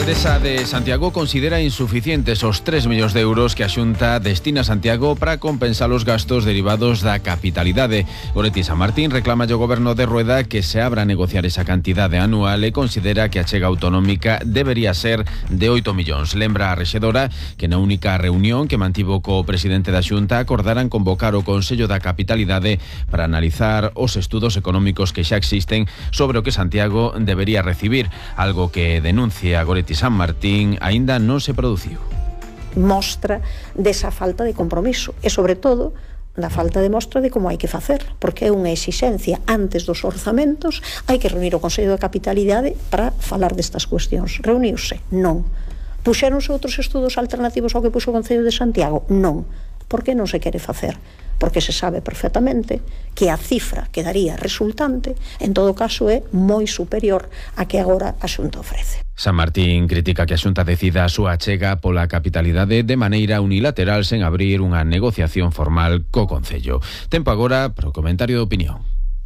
alcaldesa de Santiago considera insuficientes os 3 millóns de euros que a Xunta destina a Santiago para compensar os gastos derivados da capitalidade. Goretti San Martín reclama ao goberno de Rueda que se abra a negociar esa cantidade anual e considera que a chega autonómica debería ser de 8 millóns. Lembra a rexedora que na única reunión que mantivo co presidente da Xunta acordaran convocar o Consello da Capitalidade para analizar os estudos económicos que xa existen sobre o que Santiago debería recibir, algo que denuncia Goretti San Martín aínda non se produciu. Mostra desa falta de compromiso e, sobre todo, da falta de mostra de como hai que facer, porque é unha exixencia antes dos orzamentos. Hai que reunir o Consello da Capitalidade para falar destas cuestións. Reuniuse? Non. Puxéronse outros estudos alternativos ao que puxo o Concello de Santiago? Non. Por que non se quere facer? Porque se sabe perfectamente que a cifra que daría resultante, en todo caso, é moi superior a que agora a Xunta ofrece. San Martín critica que a Xunta decida a súa achega pola capitalidade de maneira unilateral sen abrir unha negociación formal co Concello. Tempo agora para o comentario de opinión.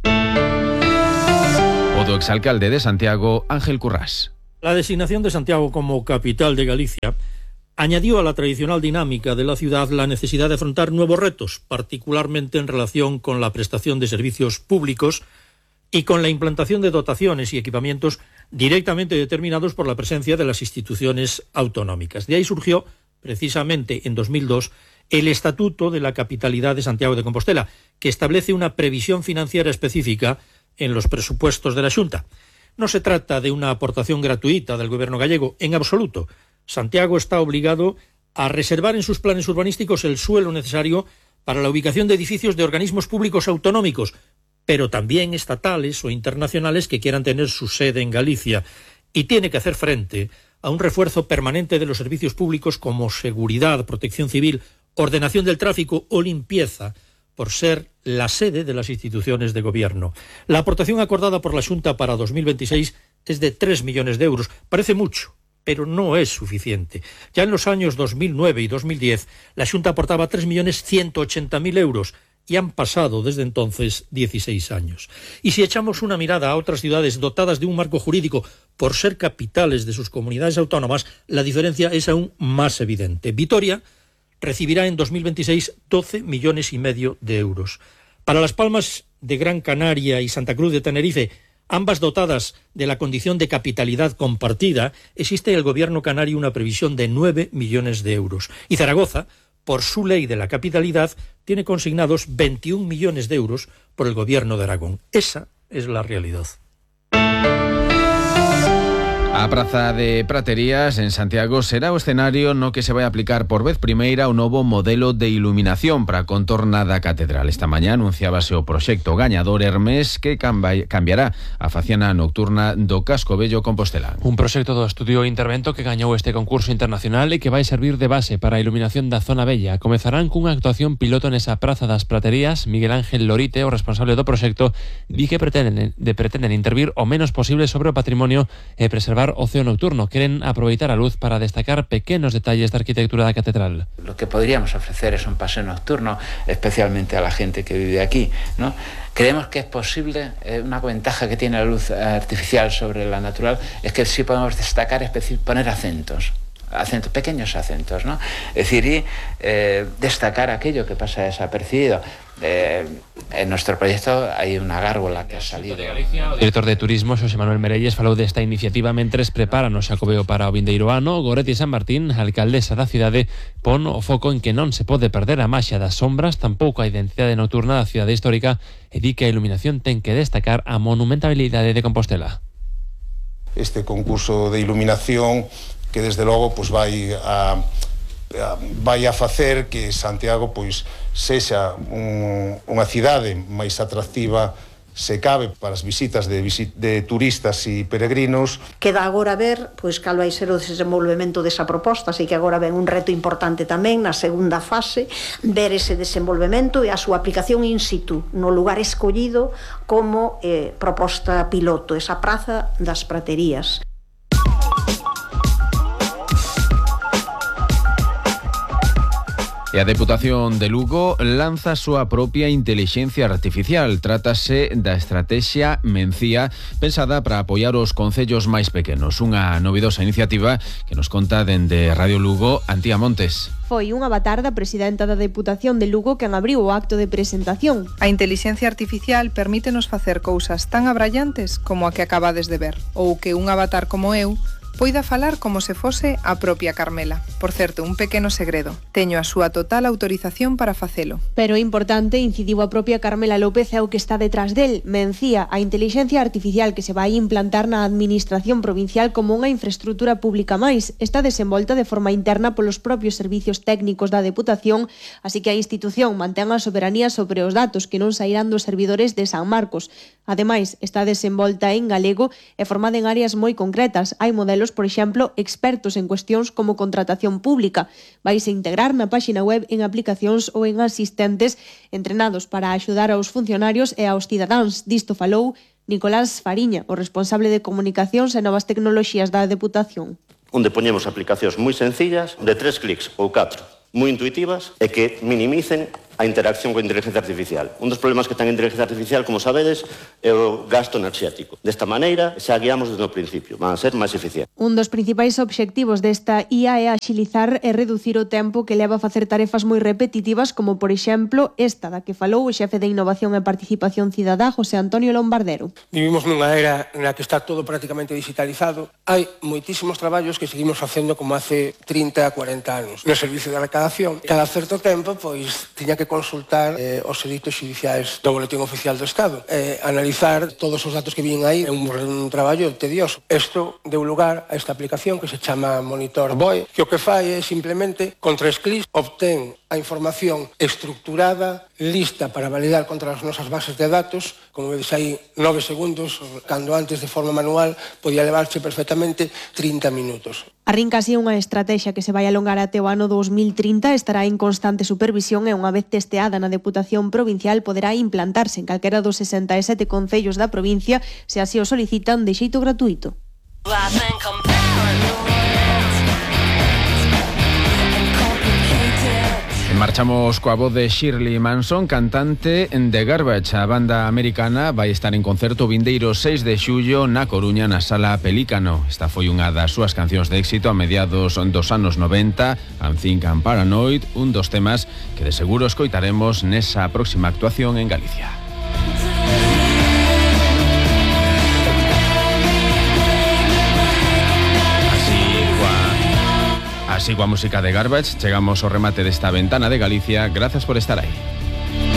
O do exalcalde de Santiago, Ángel Currás. La designación de Santiago como capital de Galicia añadió a la tradicional dinámica de la ciudad la necesidad de afrontar nuevos retos, particularmente en relación con la prestación de servicios públicos y con la implantación de dotaciones y equipamientos directamente determinados por la presencia de las instituciones autonómicas. De ahí surgió, precisamente en 2002, el Estatuto de la Capitalidad de Santiago de Compostela, que establece una previsión financiera específica en los presupuestos de la Xunta. No se trata de una aportación gratuita del gobierno gallego, en absoluto. Santiago está obligado a reservar en sus planes urbanísticos el suelo necesario para la ubicación de edificios de organismos públicos autonómicos, pero también estatales o internacionales que quieran tener su sede en Galicia, y tiene que hacer frente a un refuerzo permanente de los servicios públicos como seguridad, protección civil, ordenación del tráfico o limpieza, por ser la sede de las instituciones de gobierno. La aportación acordada por la Xunta para 2026 es de 3 millones de euros. Parece mucho, pero no es suficiente. Ya en los años 2009 y 2010, la Xunta aportaba 3.180.000 euros y han pasado desde entonces 16 años. Y si echamos una mirada a otras ciudades dotadas de un marco jurídico por ser capitales de sus comunidades autónomas, la diferencia es aún más evidente. Vitoria recibirá en 2026 12,5 millones de euros. Para Las Palmas de Gran Canaria y Santa Cruz de Tenerife, ambas dotadas de la condición de capitalidad compartida, existe en el gobierno canario una previsión de 9 millones de euros. Y Zaragoza, por su ley de la capitalidad, tiene consignados 21 millones de euros por el gobierno de Aragón. Esa es la realidad. A Praza de Praterías en Santiago será o escenario no que se vai aplicar por vez primeira o novo modelo de iluminación para a contorna da catedral. Esta mañá anunciábase o proxecto gañador Hermes que cambiará a faciana nocturna do Casco Vello compostelán. Un proxecto do Estudio Intervento que gañou este concurso internacional e que vai servir de base para a iluminación da zona bella. Comezarán cunha actuación piloto nesa Praza das Praterías. Miguel Ángel Lorite, o responsable do proxecto, di que pretenden intervir o menos posible sobre o patrimonio e preservar ocio nocturno. Quieren aproveitar a luz para destacar pequeños detalles de arquitectura da catedral. Lo que podríamos ofrecer es un paseo nocturno, especialmente a la gente que vive aquí, ¿no? Creemos que es posible, una ventaja que tiene la luz artificial sobre la natural es que sí podemos destacar, es decir, poner acentos, pequeños acentos, ¿no? Es decir, y destacar aquello que pasa desapercibido. En nuestro proyecto hai unha gárgola que ha salido. O director de Turismo, Xosé Manuel Merelles, falou desta iniciativa mentres preparan o Xacobeo para o vindeiro ano. Goretti San Martín, alcaldesa da cidade, pon o foco en que non se pode perder a maxia das sombras, tampouco a identidade nocturna da cidade histórica, e di que a iluminación ten que destacar a monumentalidade de Compostela. Este concurso de iluminación que desde logo pues vai a facer que Santiago pois sexa unha cidade máis atractiva, se cabe, para as visitas de turistas e peregrinos. Queda agora ver pois cal vai ser o desenvolvemento desa proposta, así que agora ven un reto importante tamén na segunda fase, ver ese desenvolvemento e a súa aplicación in situ, no lugar escollido como proposta piloto, esa Praza das Praterías. E a Deputación de Lugo lanza a súa propia intelixencia artificial. Trátase da estrategia Mencía, pensada para apoiar os concellos máis pequenos. Unha novidosa iniciativa que nos conta dende Radio Lugo, Antía Montes. Foi unha avatar da presidenta da Deputación de Lugo quen abriu o acto de presentación. A intelixencia artificial permítenos facer cousas tan abrallantes como a que acabades de ver, ou que un avatar como eu poida falar como se fose a propia Carmela. Por certo, un pequeno segredo. Teño a súa total autorización para facelo. Pero importante, incidiu a propia Carmela López é o que está detrás del. Mencía, a intelixencia artificial que se vai implantar na administración provincial como unha infraestrutura pública máis. Está desenvolta de forma interna polos propios servicios técnicos da Deputación, así que a institución mantén a soberanía sobre os datos que non sairán dos servidores de San Marcos. Ademais, está desenvolta en galego e formada en áreas moi concretas. Hai modelos, por exemplo, expertos en cuestións como contratación pública. Vaise integrar na páxina web en aplicacións ou en asistentes entrenados para axudar aos funcionarios e aos cidadáns. Disto falou Nicolás Fariña, o responsable de comunicacións e novas tecnoloxías da Deputación. Onde poñemos aplicacións moi sencillas, de 3 clics ou 4, moi intuitivas e que minimicen a interacción coa inteligencia artificial. Un dos problemas que ten a inteligencia artificial, como sabedes, é o gasto enerxético. Desta maneira, xa guiamos desde o principio, van a ser máis eficientes. Un dos principais obxectivos desta IA é axilizar e reducir o tempo que leva a facer tarefas moi repetitivas, como, por exemplo, esta da que falou o xefe de Innovación e Participación Cidadá, José Antonio Lombardero. Vivimos nunha era na que está todo prácticamente digitalizado. Hai moitísimos traballos que seguimos facendo como hace 30 a 40 anos. No servicio de recadación, cada certo tempo, pois, tiña que consultar os editos xudiciais do Boletín Oficial do Estado. Analizar todos os datos que viñen aí é un traballo tedioso. Isto deu lugar a esta aplicación que se chama Monitor BOE, que o que fai é simplemente, con 3 clics, obtén a información estructurada, lista para validar contra as nosas bases de datos. Como vedes aí, 9 segundos, cando antes de forma manual podía levarche perfectamente 30 minutos. Arrinca así unha estrategia que se vai alongar até o ano 2030, estará en constante supervisión e unha vez testeada na Deputación Provincial poderá implantarse en calquera dos 67 concellos da provincia se así o solicitan de xeito gratuito. Marchamos coa voz de Shirley Manson, cantante de Garbage. A banda americana vai estar en concerto vindeiro 6 de xullo na Coruña, na Sala Pelícano. Esta foi unha das súas cancións de éxito a mediados dos anos 90, I'm Think I'm Paranoid, un dos temas que de seguro escoitaremos nesa próxima actuación en Galicia. Así coa música de Garbage chegamos ao remate desta ventana de Galicia. Gracias por estar aí.